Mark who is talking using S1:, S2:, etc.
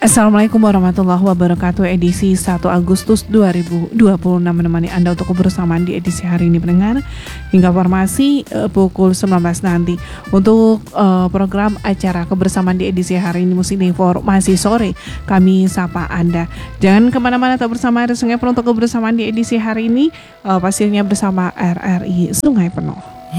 S1: Assalamualaikum warahmatullahi wabarakatuh. Edisi 1 Agustus 2026 menemani Anda untuk kebersamaan di edisi hari ini pendengar hingga formasi pukul 19 nanti. Untuk program acara kebersamaan di edisi hari ini musim informasi sore kami sapa Anda. Jangan kemana-mana, tetap bersama RRI Sungai Penuh untuk kebersamaan di edisi hari ini pastinya bersama RRI Sungai Penuh.